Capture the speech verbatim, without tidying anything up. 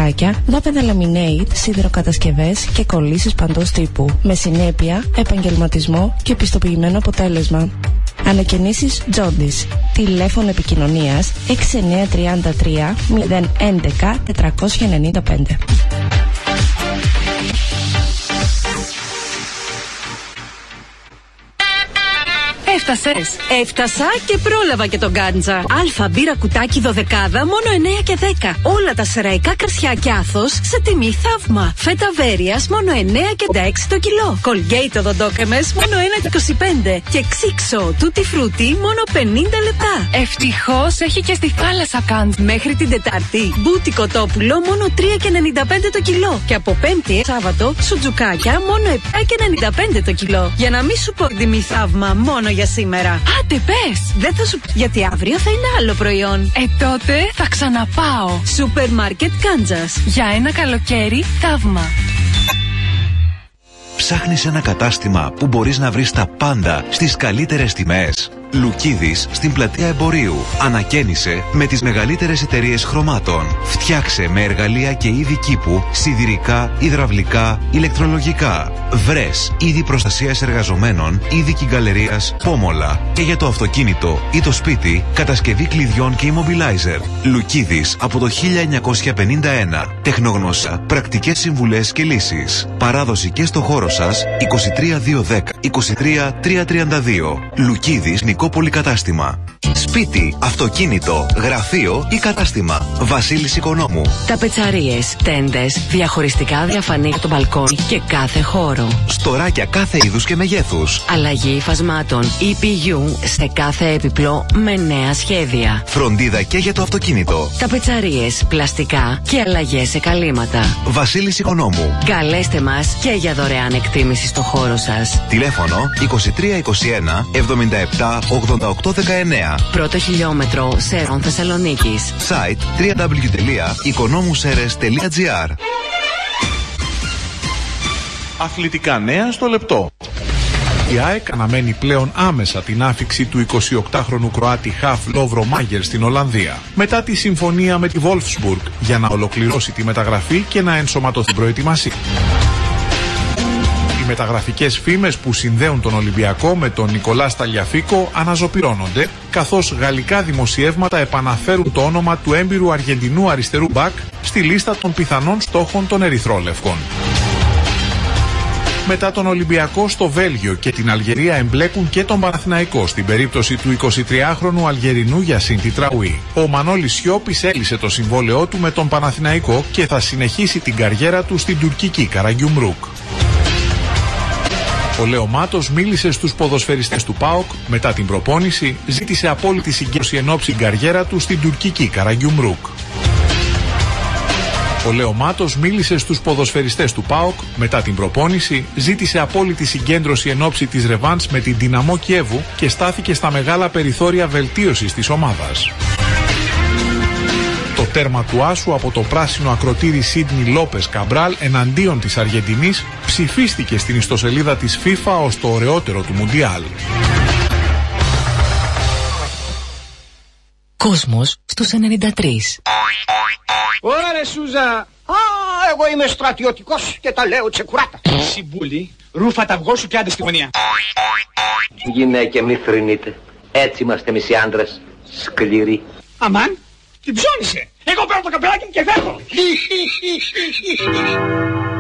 τζακάκια, δάπεδα laminate, σιδηροκατασκευές και κολλήσεις παντός τύπου. Με συνέπεια, επαγγελματισμό και πιστοποιημένο αποτέλεσμα. Ανακαινήσεις Τζόντις. Τηλέφωνο επικοινωνίας έξι εννιά τρία τρία μηδέν ένα ένα τετρακόσια ενενήντα πέντε. Έφτασες. Έφτασα και πρόλαβα και τον Γκάντζα. Αλφα μπύρα κουτάκι δωδεκάδα μόνο εννέα και δέκα. Όλα τα σεραϊκά κρασιά και Άθος σε τιμή θαύμα. Φέτα Βέρειας μόνο εννέα και έξι το κιλό. Κολγκέιτ οδοντόκρεμες μόνο ένα και είκοσι πέντε. Και Ξίξο τούτι φρούτι μόνο πενήντα λεπτά. Ευτυχώς έχει και στη θάλασσα Γκάντζ. Μέχρι την Τετάρτη μπούτι κοτόπουλο μόνο τρία και ενενήντα πέντε το κιλό. Και από Πέμπτη Σάββατο σουτζουκάκια μόνο επτά και ενενήντα πέντε το κιλό. Για να μην σου πω τιμή θαύμα μόνο για σήμερα. Άντε πες! Δεν θα σου πω, γιατί αύριο θα είναι άλλο προϊόν. Ε, τότε θα ξαναπάω. Σούπερ μάρκετ Κάντζας. Για ένα καλοκαίρι θαύμα. Ψάχνεις ένα κατάστημα που μπορείς να βρεις τα πάντα στις καλύτερες τιμές? Λουκίδης στην πλατεία Εμπορίου. Ανακαίνισε με τις μεγαλύτερες εταιρείες χρωμάτων. Φτιάξε με εργαλεία και είδη κήπου, σιδηρικά, υδραυλικά, ηλεκτρολογικά. Βρες είδη προστασίας εργαζομένων, είδη κυγκαλερίας, πόμολα. Και για το αυτοκίνητο ή το σπίτι, κατασκευή κλειδιών και immobilizer. Λουκίδης από το χίλια εννιακόσια πενήντα ένα. Τεχνογνώσα, πρακτικές συμβουλές και λύσεις. Παράδοση και στο χώρο σας είκοσι τρία δύο δέκα είκοσι τρία τρία τριάντα δύο. Λουκίδης Πολυκατάστημα. Σπίτι, αυτοκίνητο, γραφείο ή κατάστημα. Βασίλης Οικονόμου. Ταπετσαρίες, τέντες, διαχωριστικά διαφανή για το μπαλκόνι και κάθε χώρο. Στοράκια κάθε είδους και μεγέθους. Αλλαγή υφασμάτων ι πι γιου σε κάθε έπιπλο με νέα σχέδια. Φροντίδα και για το αυτοκίνητο. Ταπετσαρίες, πλαστικά και αλλαγές σε καλύματα. Βασίλης Οικονόμου. Καλέστε μας και για δωρεάν εκτίμηση στο χώρο σας. Τηλέφωνο είκοσι τρία είκοσι ένα εβδομήντα επτά ογδόντα οκτώ δεκαεννέα. Πρώτο χιλιόμετρο Σέρων Θεσσαλονίκης. Site double-u double-u double-u τελεία οικονόμουσέρες τελεία τζι άρ. Αθλητικά νέα στο λεπτό. Η ΑΕΚ αναμένει πλέον άμεσα την άφιξη του εικοσιοκτάχρονου Κροάτη Χαφ Λόβρο Μάγερ στην Ολλανδία, μετά τη συμφωνία με τη Wolfsburg για να ολοκληρώσει τη μεταγραφή και να ενσωματωθεί στην προετοιμασία. Οι μεταγραφικές φήμες που συνδέουν τον Ολυμπιακό με τον Νικολά Σταλιαφίκο αναζωπυρώνονται, καθώς γαλλικά δημοσιεύματα επαναφέρουν το όνομα του έμπειρου Αργεντινού αριστερού μπακ στη λίστα των πιθανών στόχων των ερυθρόλευκων. Μετά τον Ολυμπιακό, στο Βέλγιο και την Αλγερία εμπλέκουν και τον Παναθηναϊκό στην περίπτωση του εικοσιτριάχρονου Αλγερινού Γιασίντη Τραουί. Ο Μανώλης Σιώπης έλυσε το συμβόλαιό του με τον Παναθηναϊκό και θα συνεχίσει την καριέρα του στην τουρκική Καραγκιουμρούκ. Ο Λέο Μάτος μίλησε στους ποδοσφαιριστές του ΠΑΟΚ μετά την προπόνηση, ζήτησε απόλυτη συγκέντρωση εν ώψη καριέρα του στην τουρκική Καραγκιουμρούκ. Ο Λέο Μάτος μίλησε στους ποδοσφαιριστές του ΠΑΟΚ μετά την προπόνηση, ζήτησε απόλυτη συγκέντρωση εν ώψη της ρεβάνς με την Δυναμό Κιέβου και στάθηκε στα μεγάλα περιθώρια βελτίωσης της ομάδας. Το τέρμα του άσου από το πράσινο ακροτήρι Σίδνι Λόπες Καμπράλ εναντίον της Αργεντινής ψηφίστηκε στην ιστοσελίδα της FIFA ως το ωραιότερο του Μουντιάλ. Κόσμος στους ενενήντα τρία. Ωραία Σούζα. Α, εγώ είμαι στρατιωτικός και τα λέω τσεκουράτα. Συμπούλη, ρούφα τα αυγό σου και άντε στη γωνία. Γυναίκε μη θρηνείτε. Έτσι είμαστε εμείς οι άντρες. Σκληροί. Αμάν, την ψώνισε. Εγώ παίρνω το καπελάκι μου και φεύγω.